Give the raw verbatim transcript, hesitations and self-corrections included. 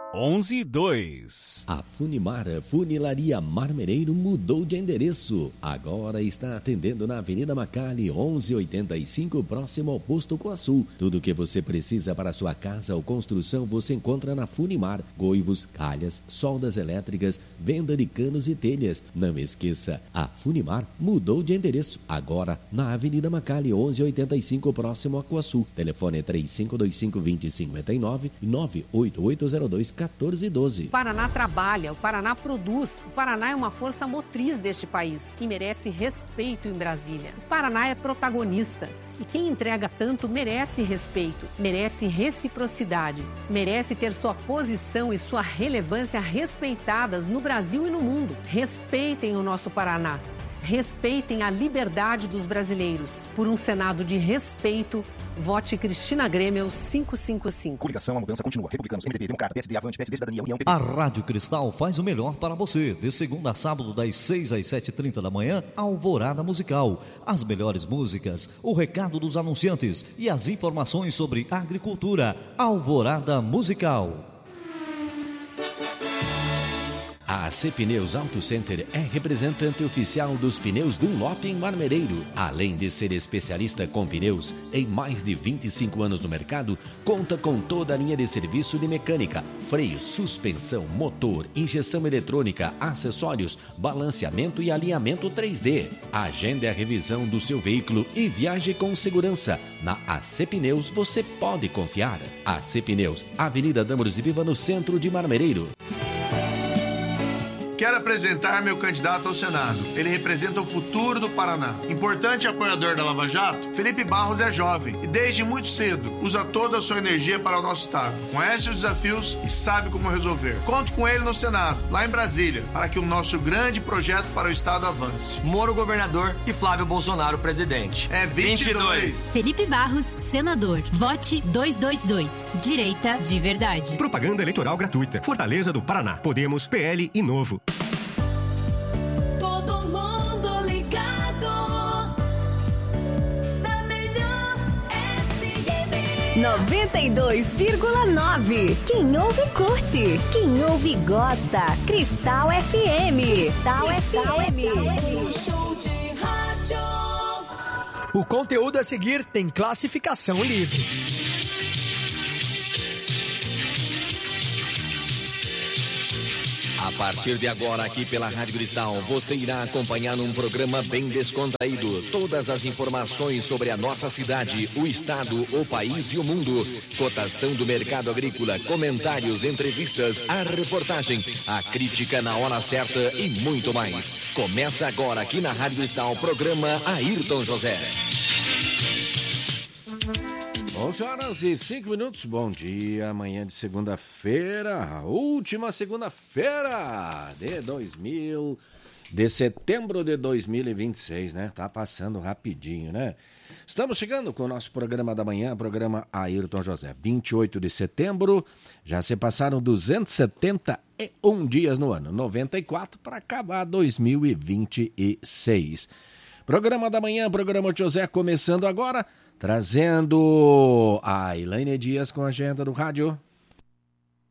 onze dois. A Funimar, Funilaria Marmereiro, mudou de endereço. Agora está atendendo na Avenida Macali, onze oitenta e cinco, próximo ao Posto Coaçu. Tudo o que você precisa para sua casa ou construção você encontra na Funimar. Goivos, calhas, soldas elétricas, venda de canos e telhas. Não esqueça, a Funimar mudou de endereço. Agora na Avenida Macali, onze oitenta e cinco, próximo ao Coaçu. Telefone três cinco dois cinco, dois zero cinco nove e nove oito oito zero dois, um quatro um dois. O Paraná trabalha, o Paraná produz, o Paraná é uma força motriz deste país e merece respeito em Brasília. O Paraná é protagonista e quem entrega tanto merece respeito, merece reciprocidade, merece ter sua posição e sua relevância respeitadas no Brasil e no mundo. Respeitem o nosso Paraná. Respeitem a liberdade dos brasileiros. Por um Senado de respeito, vote Cristina Grêmio quinhentos e cinquenta e cinco. Coligação, a mudança continua. Republicanos, M D B, Democrata, P S D, Avante, P S D, Cidadania, União... A Rádio Cristal faz o melhor para você. De segunda a sábado, das seis às sete e trinta da manhã, Alvorada Musical. As melhores músicas, o recado dos anunciantes e as informações sobre agricultura. Alvorada Musical. A A C Pneus Auto Center é representante oficial dos pneus Dunlop em Marmereiro. Além de ser especialista com pneus, em mais de vinte e cinco anos no mercado, conta com toda a linha de serviço de mecânica, freio, suspensão, motor, injeção eletrônica, acessórios, balanceamento e alinhamento três D. Agende a revisão do seu veículo e viaje com segurança. Na A C Pneus você pode confiar. A C Pneus, Avenida Dâmaros e Viva, no centro de Marmereiro. Quero apresentar meu candidato ao Senado. Ele representa o futuro do Paraná. Importante apoiador da Lava Jato, Felipe Barros é jovem e desde muito cedo usa toda a sua energia para o nosso estado. Conhece os desafios e sabe como resolver. Conto com ele no Senado, lá em Brasília, para que o nosso grande projeto para o estado avance. Moro governador e Flávio Bolsonaro presidente. É vinte e dois. Felipe Barros, senador. Vote duzentos e vinte e dois. Direita de verdade. Propaganda eleitoral gratuita. Fortaleza do Paraná. Podemos, P L e Novo. Todo mundo ligado na melhor F M noventa e dois vírgula nove. Quem ouve curte, quem ouve gosta. Cristal F M. Cristal F M. Um show de rádio. O conteúdo a seguir tem classificação livre. A partir de agora, aqui pela Rádio Cristal, você irá acompanhar num programa bem descontraído todas as informações sobre a nossa cidade, o estado, o país e o mundo. Cotação do mercado agrícola, comentários, entrevistas, a reportagem, a crítica na hora certa e muito mais. Começa agora aqui na Rádio Cristal, programa Ayrton José. onze horas e cinco minutos, bom dia, amanhã de segunda-feira, última segunda-feira de dois mil, de setembro de dois mil e vinte e seis, né? Tá passando rapidinho, né? Estamos chegando com o nosso programa da manhã, programa Ayrton José, vinte e oito de setembro, já se passaram duzentos e setenta e um dias no ano, noventa e quatro para acabar dois mil e vinte e seis. Programa da manhã, programa José começando agora, trazendo a Elaine Dias com a agenda do rádio.